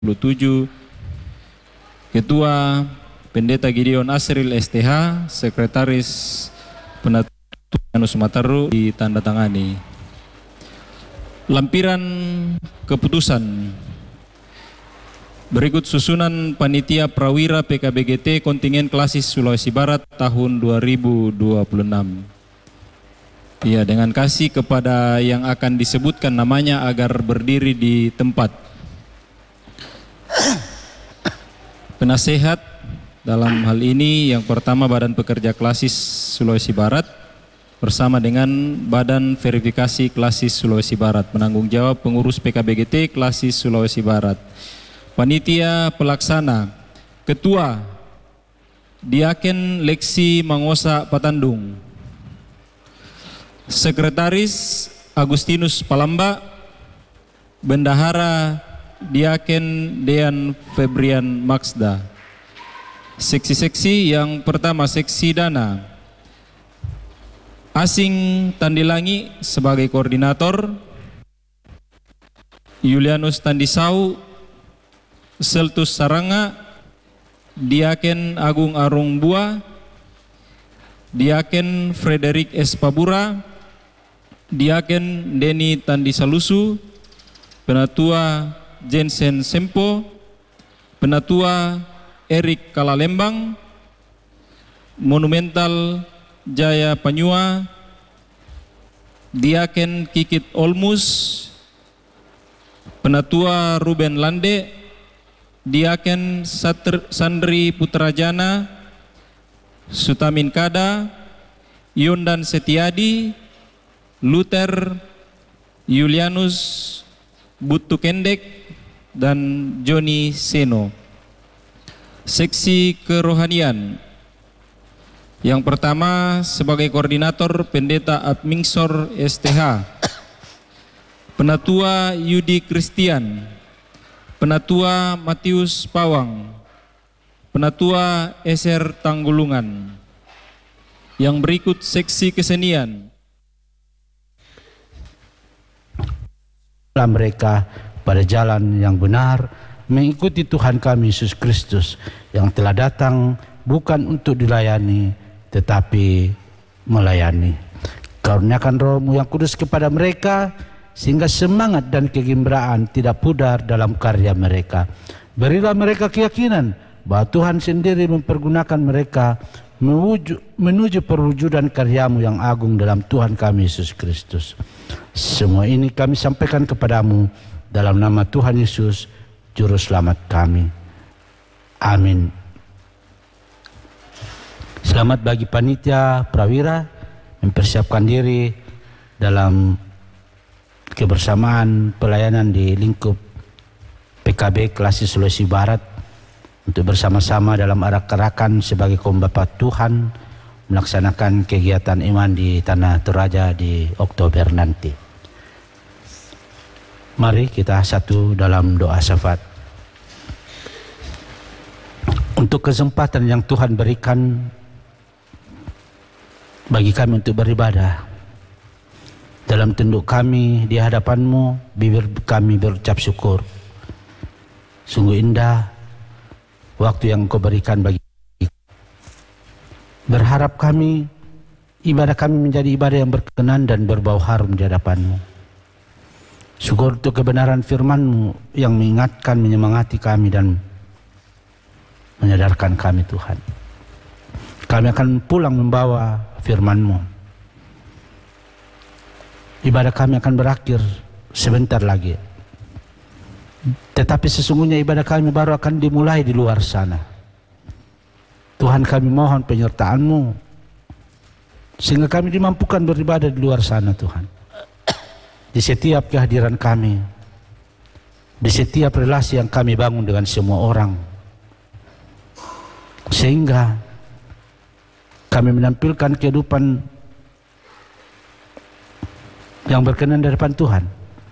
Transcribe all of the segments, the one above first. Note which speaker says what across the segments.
Speaker 1: 27, Ketua Pendeta Gideon Asril STH, Sekretaris Penatuan Sumatera ditandatangani. Lampiran keputusan. Berikut susunan Panitia Prawira PKBGT Kontingen Klasis Sulawesi Barat tahun 2026. Ya, dengan kasih kepada yang akan disebutkan namanya agar berdiri di tempat. Penasehat dalam hal ini yang pertama Badan Pekerja Klasis Sulawesi Barat bersama dengan Badan Verifikasi Klasis Sulawesi Barat, penanggung jawab pengurus PKBGT Klasis Sulawesi Barat. Panitia Pelaksana, Ketua Diaken Leksi Mangosa Patandung, Sekretaris Agustinus Palamba, Bendahara Diaken Dean Febrian Maksda. Seksi-seksi yang pertama, Seksi Dana, Asing Tandilangi sebagai koordinator, Julianus Tandisau, Seltus Saranga, Diaken Agung Arung Bua, Diaken Frederick S. Pabura, Diaken Deni Tandisalusu, Penatua Jensen Sempo, Penatua Erik Kalalembang, Monumental Jaya Panyua, Diaken Kikit Olmus, Penatua Ruben Lande, Diaken Sandri Putrajana, Sutamin Kada, Yondan Setiadi, Luther, Julianus Butu Kendek, dan Joni Seno. Seksi kerohanian. Yang pertama sebagai koordinator Pendeta Admingsor STH, Penatua Yudi Christian, Penatua Matius Pawang, Penatua Eser Tanggulungan. Yang berikut seksi kesenian.
Speaker 2: Mereka pada jalan yang benar mengikuti Tuhan kami Yesus Kristus yang telah datang bukan untuk dilayani tetapi melayani. Karuniakan Roh-Mu yang kudus kepada mereka sehingga semangat dan kegembiraan tidak pudar dalam karya mereka. Berilah mereka keyakinan bahwa Tuhan sendiri mempergunakan mereka menuju perwujudan karya-Mu yang agung dalam Tuhan kami Yesus Kristus. Semua ini kami sampaikan kepadamu dalam nama Tuhan Yesus, Juru Selamat kami. Amin. Selamat bagi panitia Prawira mempersiapkan diri dalam kebersamaan pelayanan di lingkup PKB Klasis Sulawesi Barat untuk bersama-sama dalam arak-arakan sebagai kaum bapa Tuhan melaksanakan kegiatan iman di Tanah Toraja di Oktober nanti. Mari kita satu dalam doa syafaat. Untuk kesempatan yang Tuhan berikan bagi kami untuk beribadah, dalam tunduk kami di hadapan-Mu, bibir kami berucap syukur. Sungguh indah waktu yang Engkau berikan bagi kami. Berharap kami, ibadah kami menjadi ibadah yang berkenan dan berbau harum di hadapan-Mu. Syukur untuk kebenaran firman-Mu yang mengingatkan, menyemangati kami dan menyadarkan kami Tuhan. Kami akan pulang membawa firman-Mu. Ibadah kami akan berakhir sebentar lagi. Tetapi sesungguhnya ibadah kami baru akan dimulai di luar sana. Tuhan, kami mohon penyertaan-Mu sehingga kami dimampukan beribadah di luar sana Tuhan. Di setiap kehadiran kami, di setiap relasi yang kami bangun dengan semua orang, sehingga kami menampilkan kehidupan yang berkenan di hadapan Tuhan.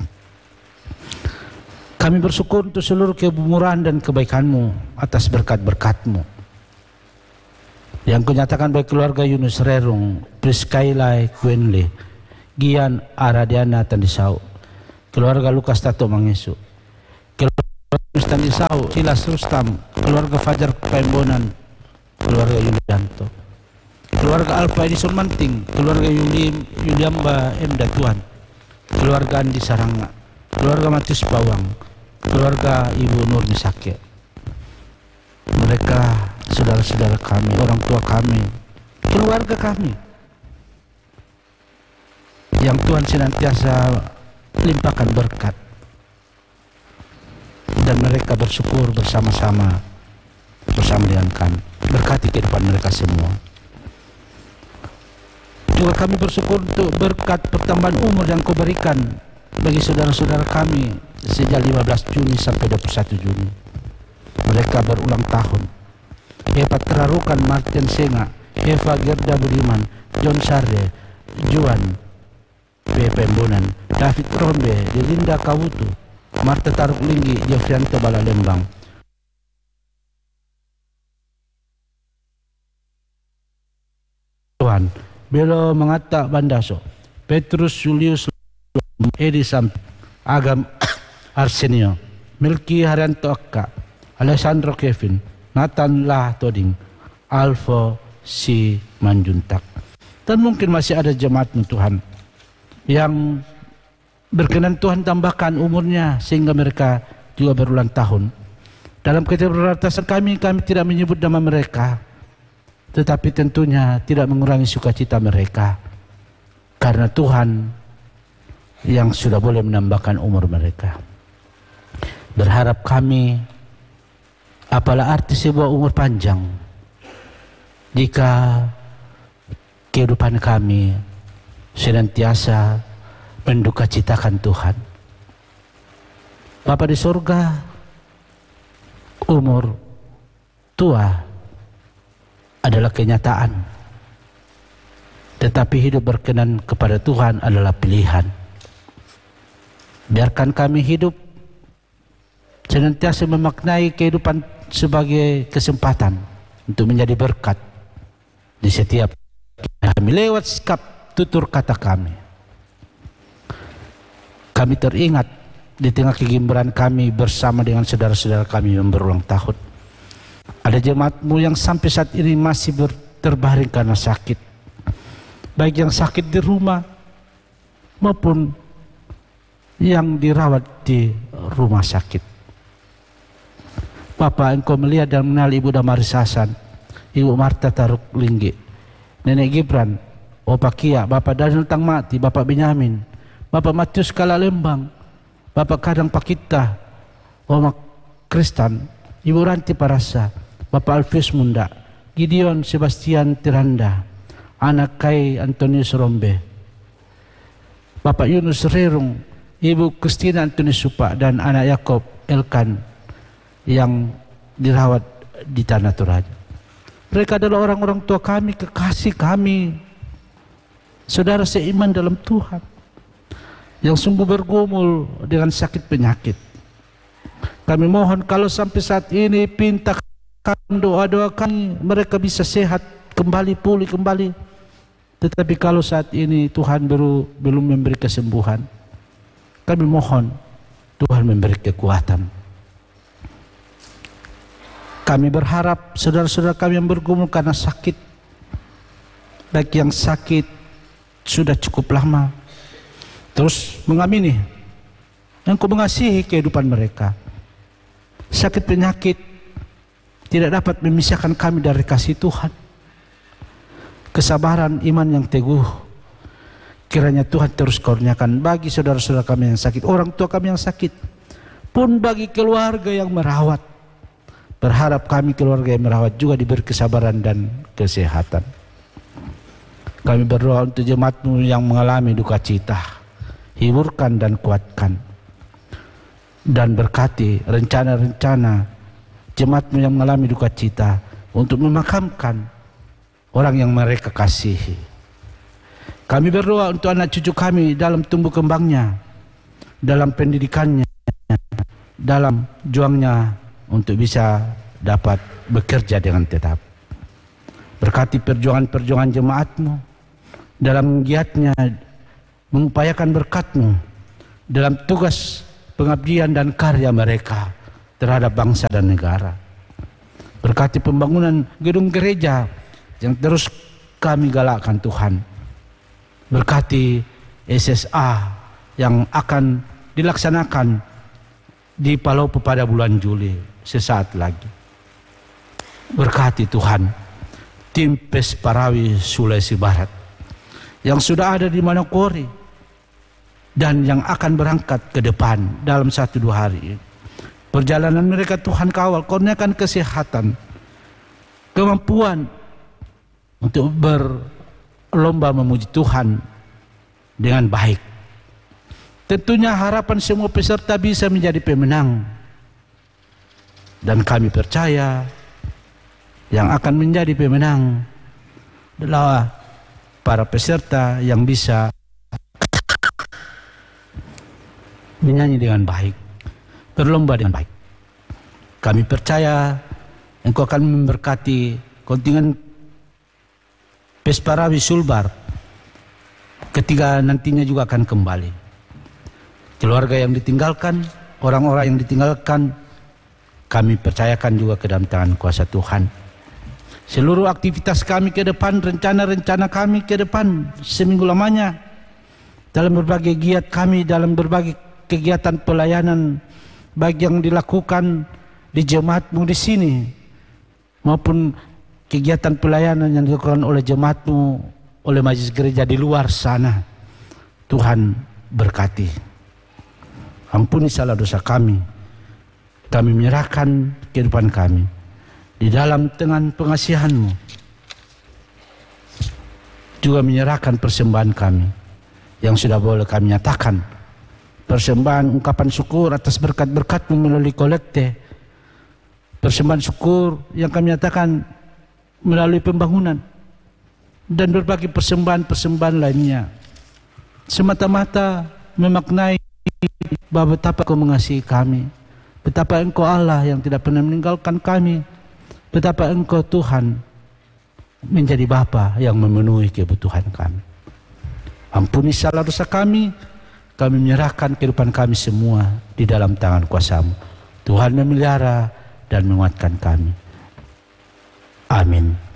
Speaker 2: Kami bersyukur untuk seluruh kemurahan dan kebaikan-Mu atas berkat-berkat-Mu yang Kau nyatakan bagi keluarga Yunus Rerung, Priskailai Kwenle, Gian Aradiana Tandisau, keluarga Lukas Tato Mangesu, keluarga Stanisau, Silas Rustam, keluarga Fajar Paimbonan, keluarga Yulianto, keluarga Alfa Edison Manting, keluarga Yuliamba M. Datuan, keluarga Andi Saranga, keluarga Matius Bawang, keluarga Ibu Nur Misake. Mereka saudara-saudara kami, orang tua kami, keluarga kami, yang Tuhan senantiasa limpahkan berkat, dan mereka bersyukur bersama-sama dengan kami. Berkati kehidupan mereka semua. Juga kami bersyukur untuk berkat pertambahan umur yang Kau berikan bagi saudara-saudara kami sejak 15 Juni sampai 21 Juni. Mereka berulang tahun. Eva Terarukan, Martin Senga, Eva Gerda Budiman, John Sarde, Juan P. Pembonan, David Rombe, Delinda Kawutu, Marta Taruk Linggi, Jofrianta Bala Lembang. Tuhan, Belo Mengata Bandaso, Petrus Julius Edi Samp, Agam Arsenio, Milki Haryanto Akka, Alessandro Kevin, Nathan Lah Toding, Alfo Si Manjuntak. Dan mungkin masih ada jemaat-Mu Tuhan yang berkenan Tuhan tambahkan umurnya sehingga mereka juga berulang tahun. Dalam keterbatasan kami tidak menyebut nama mereka, tetapi tentunya tidak mengurangi sukacita mereka, karena Tuhan yang sudah boleh menambahkan umur mereka. Berharap kami, apalah arti sebuah umur panjang jika kehidupan kami senantiasa mendukacitakan Tuhan. Bapa di surga, umur tua adalah kenyataan, tetapi hidup berkenan kepada Tuhan adalah pilihan. Biarkan kami hidup senantiasa memaknai kehidupan sebagai kesempatan untuk menjadi berkat di setiap kami lewat sikap tutur kata kami. Kami teringat di tengah kegembiraan kami bersama dengan saudara-saudara kami yang berulang tahun. Ada jemaat-Mu yang sampai saat ini masih terbaring karena sakit, baik yang sakit di rumah maupun yang dirawat di rumah sakit. Bapak, Engkau melihat dan mengenal Ibu Damaris Hasan, Ibu Marta Taruk Linggi, Nenek Gibran, Opa Kia, Bapak Daniel Tangmati, Bapak Benyamin, Bapak Matius Kalalembang, Bapak Kadang Pakita, Oma Kristan, Ibu Ranti Parasa, Bapak Alfius Munda, Gideon Sebastian Tiranda, Anak Kai Antonius Rombe, Bapak Yunus Rerung, Ibu Kristina Antonius Supa, dan anak Yakob Elkan yang dirawat di Tanah Toraja. Mereka adalah orang-orang tua kami, kekasih kami, saudara seiman dalam Tuhan, yang sungguh bergumul dengan sakit penyakit. Kami mohon kalau sampai saat ini pintakan doa-doa kami, mereka bisa sehat kembali, pulih kembali. Tetapi kalau saat ini Tuhan belum memberi kesembuhan, kami mohon Tuhan memberi kekuatan. Kami berharap saudara-saudara kami yang bergumul karena sakit, baik yang sakit sudah cukup lama, terus mengamini Engkau mengasihi kehidupan mereka. Sakit penyakit tidak dapat memisahkan kami dari kasih Tuhan. Kesabaran, iman yang teguh, kiranya Tuhan terus kurniakan bagi saudara-saudara kami yang sakit, orang tua kami yang sakit, pun bagi keluarga yang merawat. Berharap kami keluarga yang merawat juga diberi kesabaran dan kesehatan. Kami berdoa untuk jemaat-Mu yang mengalami duka cita, hiburkan dan kuatkan, dan berkati rencana-rencana jemaat-Mu yang mengalami duka cita untuk memakamkan orang yang mereka kasihi. Kami berdoa untuk anak cucu kami dalam tumbuh kembangnya, dalam pendidikannya, dalam juangnya untuk bisa dapat bekerja dengan tetap. Berkati perjuangan-perjuangan jemaat-Mu dalam giatnya mengupayakan berkat-Mu dalam tugas pengabdian dan karya mereka terhadap bangsa dan negara. Berkati pembangunan gedung gereja yang terus kami galakkan Tuhan. Berkati SSA yang akan dilaksanakan di Palopo pada bulan Juli sesaat lagi. Berkati Tuhan tim Pesparawi Sulawesi Barat yang sudah ada di Manokwari dan yang akan berangkat ke depan dalam 1-2 hari. Perjalanan mereka Tuhan kawal, kurniakan kesehatan, kemampuan untuk berlomba memuji Tuhan dengan baik. Tentunya harapan semua peserta bisa menjadi pemenang. Dan kami percaya yang akan menjadi pemenang adalah para peserta yang bisa menyanyi dengan baik, berlomba dengan baik. Kami percaya Engkau akan memberkati kontingen Pesparawi Sulbar ketika nantinya juga akan kembali. Keluarga yang ditinggalkan, orang-orang yang ditinggalkan, kami percayakan juga ke dalam tangan kuasa Tuhan. Seluruh aktivitas kami ke depan, rencana-rencana kami ke depan seminggu lamanya, dalam berbagai giat kami, dalam berbagai kegiatan pelayanan, baik yang dilakukan di jemaatmu di sini, maupun kegiatan pelayanan yang dilakukan oleh jemaatmu, oleh majelis gereja di luar sana. Tuhan berkati. Ampuni salah dosa kami. Kami menyerahkan kehidupan kami di dalam tangan pengasihan-Mu. Juga menyerahkan persembahan kami yang sudah boleh kami nyatakan. Persembahan ungkapan syukur atas berkat-berkat-Mu melalui kolekte. Persembahan syukur yang kami nyatakan melalui pembangunan. Dan berbagai persembahan-persembahan lainnya. Semata-mata memaknai bahwa betapa Engkau mengasihi kami, betapa Engkau Allah yang tidak pernah meninggalkan kami, betapa Engkau Tuhan menjadi Bapa yang memenuhi kebutuhan kami. Ampuni salah dosa kami menyerahkan kehidupan kami semua di dalam tangan kuasa-Mu. Tuhan memelihara dan menguatkan kami. Amin.